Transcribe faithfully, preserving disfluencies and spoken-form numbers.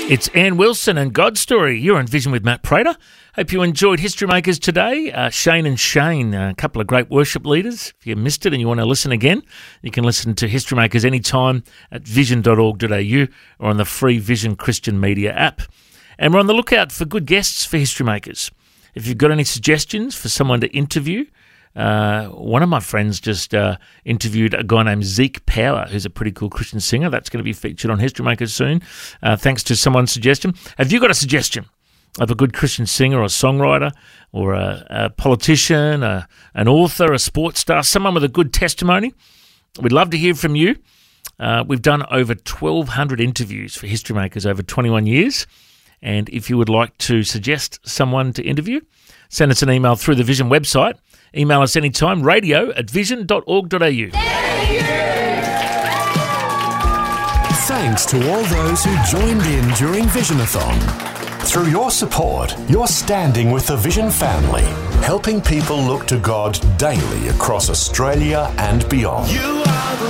It's Ann Wilson and God's Story. You're on Vision with Matt Prater. Hope you enjoyed History Makers today. Uh, Shane and Shane, a couple of great worship leaders. If you missed it and you want to listen again, you can listen to History Makers anytime at vision dot org dot a u or on the free Vision Christian Media app. And we're on the lookout for good guests for History Makers. If you've got any suggestions for someone to interview, Uh, one of my friends just uh, interviewed a guy named Zeke Power, who's a pretty cool Christian singer. That's going to be featured on History Makers soon, uh, thanks to someone's suggestion. Have you got a suggestion of a good Christian singer or a songwriter or a, a politician, a, an author, a sports star, someone with a good testimony? We'd love to hear from you. Uh, we've done over twelve hundred interviews for History Makers over twenty-one years. And if you would like to suggest someone to interview, send us an email through the Vision website. Email us anytime, radio at vision dot org dot a u. Thanks to all those who joined in during Visionathon. Through your support, you're standing with the Vision family, helping people look to God daily across Australia and beyond. You are the